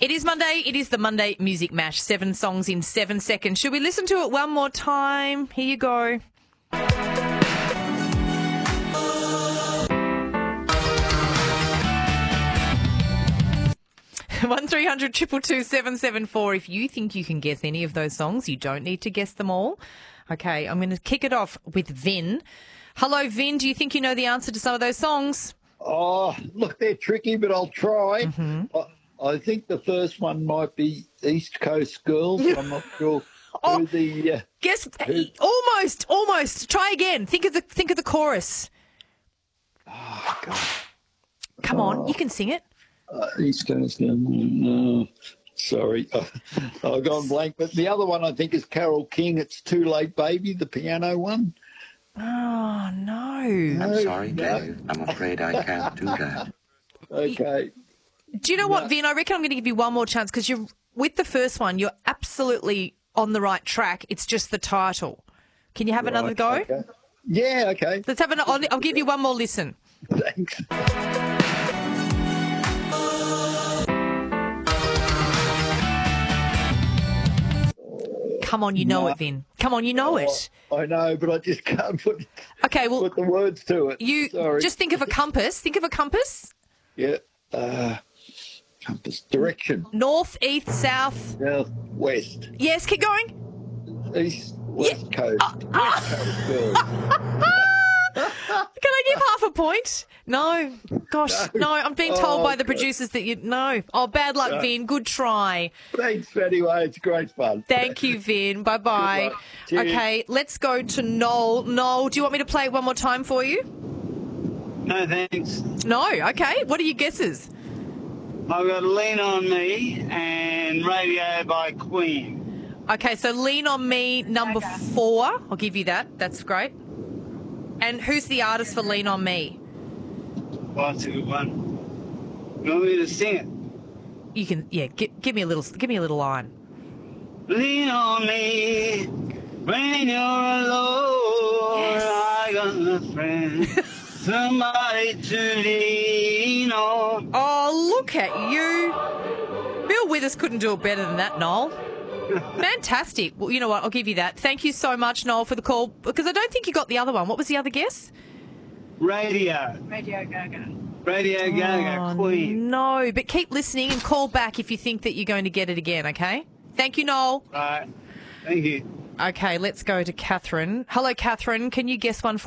It is Monday. It is the Monday Music Mash. 7 songs in 7 seconds. Should we listen to it one more time? Here you go. 1300 222 774. If you think you can guess any of those songs, you don't need to guess them all. Okay, I'm going to kick it off with Vin. Hello, Vin. Do you think you know the answer to some of those songs? Oh, look, they're tricky, but I'll try. Mm-hmm. I think the first one might be East Coast Girls. I'm not sure who the... Guess almost. Try again. Think of the chorus. Oh, God. Come on, you can sing it. East Coast Girls. No, sorry. I've gone blank. But the other one I think is Carole King. It's Too Late, Baby, the piano one. Oh, no. I'm sorry, Dave. I'm afraid I can't do that. Okay. Do you know what, Vin? I reckon I'm going to give you one more chance because you're with the first one. You're absolutely on the right track. It's just the title. Can you have another go? Okay. Yeah, okay. Let's have I'll give you one more listen. Thanks. Come on, you know it, Vin. Come on, you know it. I know, but I just can't put the words to it. Sorry. Just think of a compass. Think of a compass. Yeah. Compass. Direction. North, east, south. South, west. Yes, keep going. East, west coast. West coast girls. Can I give half a point? No. Gosh, no. I'm being told by the producers that you... No. Oh, bad luck, Vin. Good try. Thanks, anyway. It's great fun. Thank you, Vin. Bye-bye. Okay, let's go to Noel. Noel, do you want me to play it one more time for you? No, thanks. No? Okay. What are your guesses? I've got Lean On Me and Radio by Queen. Okay, so Lean On Me, number 4. I'll give you that. That's great. And who's the artist for Lean On Me? Oh, that's a good one. You want me to sing it? You can, yeah. Give me a little line. Lean on me when you're alone. Yes. I got a friend, somebody to lean on. Oh, look at you. Bill Withers couldn't do it better than that, Noel. Fantastic. Well, you know what? I'll give you that. Thank you so much, Noel, for the call, because I don't think you got the other one. What was the other guess? Radio Gaga, Queen. No, but keep listening and call back if you think that you're going to get it again, okay? Thank you, Noel. Right. Thank you. Okay, let's go to Catherine. Hello, Catherine. Can you guess one for